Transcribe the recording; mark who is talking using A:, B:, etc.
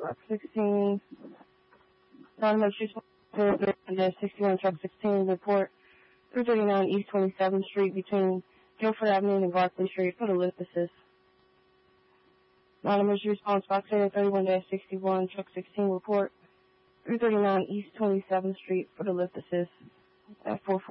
A: Truck 16. Non-emergency response 61 Truck 16 report 339 East 27th Street between Guilford Avenue and Barclay Street for the lift assist. Non-emergency response box area 31-61 Truck 16 report 339 East 27th Street for the lift assist at 440.